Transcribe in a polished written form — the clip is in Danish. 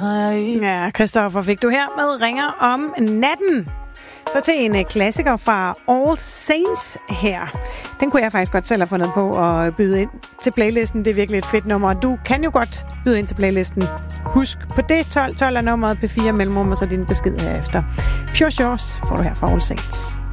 Ja, Christoffer fik du her med Ringer om natten. Så til en klassiker fra All Saints her. Den kunne jeg faktisk godt selv have fundet på at byde ind til playlisten. Det er virkelig et fedt nummer. Du kan jo godt byde ind til playlisten. Husk på det 12 er nummeret P4 mellemrum, og så din besked herefter. Pure Shores får du her fra All Saints.